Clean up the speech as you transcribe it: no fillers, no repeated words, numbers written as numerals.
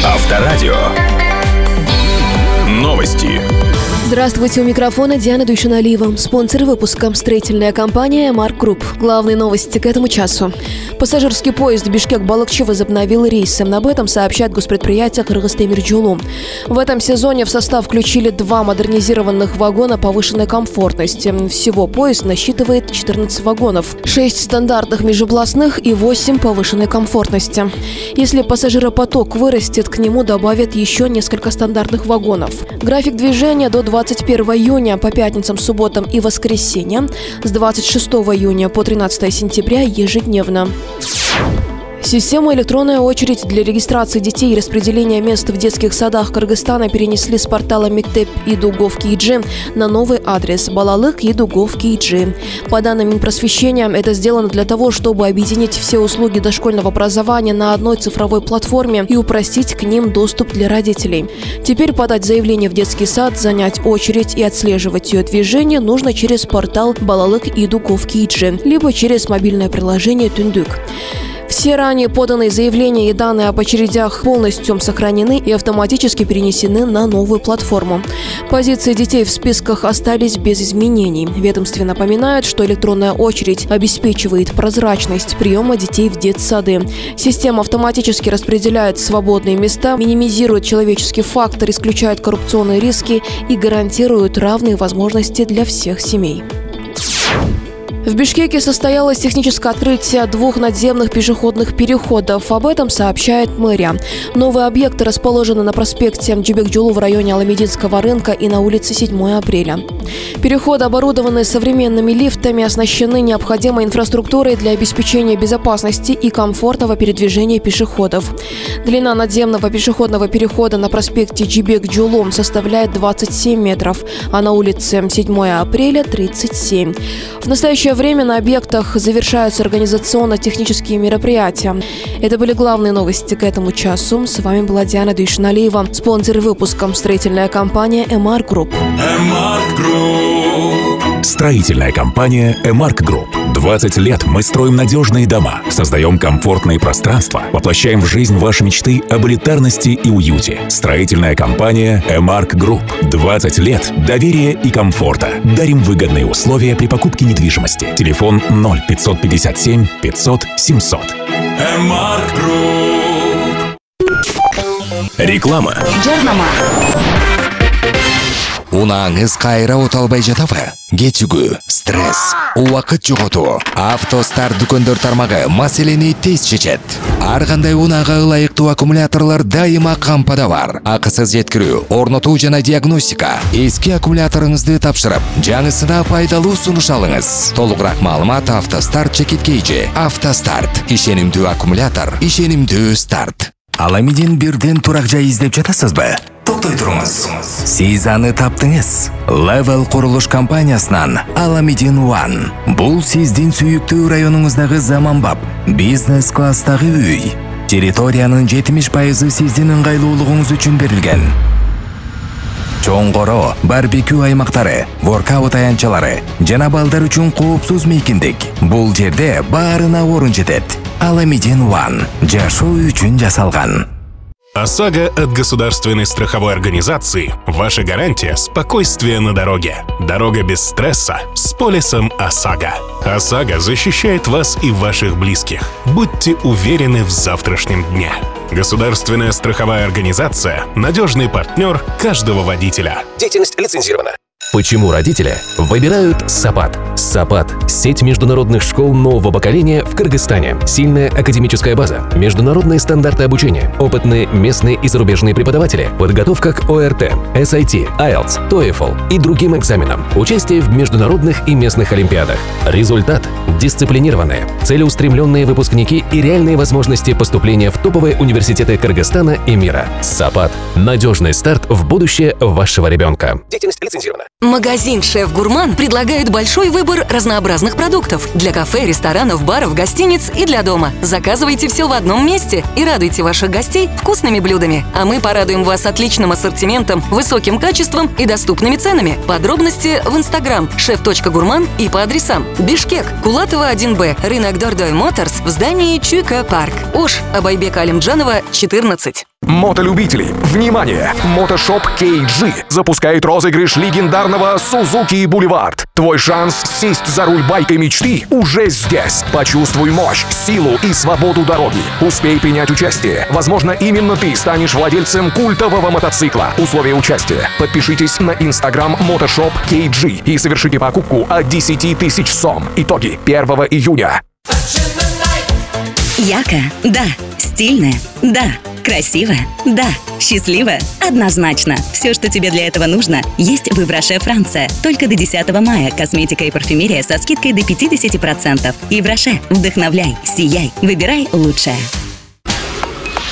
Авторадио. Новости. Здравствуйте, у микрофона Диана Душиналиева. Спонсор выпуска — строительная компания «Эмарк Групп». Главные новости к этому часу. Пассажирский поезд Бишкек-Балыкчы возобновил рейсы. Об этом сообщает госпредприятие «Кыргызтемиржолу». В этом сезоне в состав включили 2 модернизированных вагона повышенной комфортности. Всего поезд насчитывает 14 вагонов, 6 стандартных межобластных и 8 повышенной комфортности. Если пассажиропоток вырастет, к нему добавят еще несколько стандартных вагонов. График движения до 21 июня по пятницам, субботам и воскресеньям, с 26 июня по 13 сентября ежедневно. Систему «Электронная очередь» для регистрации детей и распределения мест в детских садах Кыргызстана перенесли с портала Мектеп Идугов-Кийджи на новый адрес Балалык Идугов-Кийджи. По данным Минпросвещения, это сделано для того, чтобы объединить все услуги дошкольного образования на одной цифровой платформе и упростить к ним доступ для родителей. Теперь подать заявление в детский сад, занять очередь и отслеживать ее движение нужно через портал Балалык Идугов-Кийджи, либо через мобильное приложение Түндүк. Все ранее поданные заявления и данные об очередях полностью сохранены и автоматически перенесены на новую платформу. Позиции детей в списках остались без изменений. Ведомство напоминает, что электронная очередь обеспечивает прозрачность приема детей в детсады. Система автоматически распределяет свободные места, минимизирует человеческий фактор, исключает коррупционные риски и гарантирует равные возможности для всех семей. В Бишкеке состоялось техническое открытие 2 надземных пешеходных переходов. Об этом сообщает мэрия. Новые объекты расположены на проспекте Джибек-Джулу в районе Аламединского рынка и на улице 7 апреля. Переходы оборудованы современными лифтами, оснащены необходимой инфраструктурой для обеспечения безопасности и комфортного передвижения пешеходов. Длина надземного пешеходного перехода на проспекте Джибек-Джулу составляет 27 метров, а на улице 7 апреля – 37. В настоящее время на объектах завершаются организационно-технические мероприятия. Это были главные новости к этому часу. С вами была Диана Душиналиева. Спонсор выпуска — строительная компания «Эмарк Групп». Строительная компания «Эмарк Групп». 20 лет мы строим надежные дома, создаем комфортные пространства, воплощаем в жизнь ваши мечты об элитарности и уюте. Строительная компания «Эмарк Групп». 20 лет доверия и комфорта. Дарим выгодные условия при покупке недвижимости. Телефон 0557 500 700. «Эмарк Групп». Реклама. Унаңыз кайра оталбай жатабы? Кетүгү, стресс, убакыт жоготуу. Автостар дүкөндөр тармагы маселени тез чечет. Ар кандай унаага ылайыктуу аккумуляторлор дайыма кампада бар. Акысыз жеткирүү, орнотуу жана диагностика. Эски аккумуляторуңузду тапшырып, жаңысына пайдалуу сунуш алыңыз. Толугураак маалымат Автостарт чекиткейжи. Автостарт. Ишенимдүү аккумулятор, ишенимдүү старт. Аламидин бирден турак жай издеп жатасызбы? Токтой туруңуз. Сиз аны таптыңыз. Level курулуш компаниясынан Аламидин One. Бул сиздин сүйүктүү районуңуздагы заманбап бизнес класстагы үй. Территориянын 70% сиздин ыңгайлуулугуңуз үчүн берилген. Чоңгоро, барбекю аймактары, воркаут аянтчалары жана балдар үчүн коопсуз мейкиндик. Бул жерде баарына орун жетет. Аламидин One. Жашоо үчүн жасалган. ОСАГО от государственной страховой организации – ваша гарантия спокойствия на дороге. Дорога без стресса с полисом ОСАГО. ОСАГО защищает вас и ваших близких. Будьте уверены в завтрашнем дне. Государственная страховая организация – надежный партнер каждого водителя. Деятельность лицензирована. Почему родители выбирают САПАТ? САПАТ – сеть международных школ нового поколения в Кыргызстане. Сильная академическая база, международные стандарты обучения, опытные местные и зарубежные преподаватели, подготовка к ОРТ, SAT, IELTS, TOEFL и другим экзаменам, участие в международных и местных олимпиадах. Результат – дисциплинированные, целеустремленные выпускники и реальные возможности поступления в топовые университеты Кыргызстана и мира. САПАТ – надежный старт в будущее вашего ребенка. Деятельность лицензирована. Магазин «Шеф Гурман» предлагает большой выбор выбор разнообразных продуктов для кафе, ресторанов, баров, гостиниц и для дома. Заказывайте все в одном месте и радуйте ваших гостей вкусными блюдами. А мы порадуем вас отличным ассортиментом, высоким качеством и доступными ценами. Подробности в Instagram chef.gurman и по адресам: Бишкек, Кулатова 1Б, рынок Дордой Моторс в здании Чуйка Парк, Ош, Абайбека Алимджанова, 14. Мотолюбители, внимание! Мотошоп KG запускает розыгрыш легендарного Suzuki Boulevard. Твой шанс сесть за руль байка мечты уже здесь. Почувствуй мощь, силу и свободу дороги. Успей принять участие. Возможно, именно ты станешь владельцем культового мотоцикла. Условия участия: подпишитесь на Instagram Мотошоп KG и совершите покупку от 10 тысяч сом. Итоги 1 июня. Ярко? Да. Стильно? Да. Красиво? Да. Счастливо? Однозначно. Все, что тебе для этого нужно, есть в Ивраше, Франция. Только до 10 мая косметика и парфюмерия со скидкой до 50%. Ивраше. Вдохновляй, сияй, выбирай лучшее.